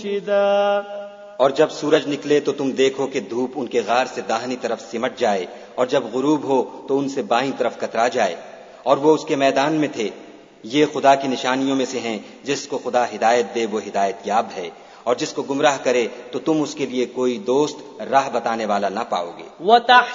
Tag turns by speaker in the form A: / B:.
A: मुर्शिदा।
B: और जब सूरज निकले तो तुम देखो कि धूप उनके गार से दाहिनी तरफ सिमट जाए, और जब गुरूब हो तो उनसे बाईं तरफ कतरा जाए, और वो उसके मैदान में थे। ये खुदा की निशानियों में से हैं। जिसको खुदा हिदायत दे वो हिदायत याब है, और जिसको गुमराह करे तो तुम उसके लिए कोई दोस्त राह बताने वाला ना पाओगे।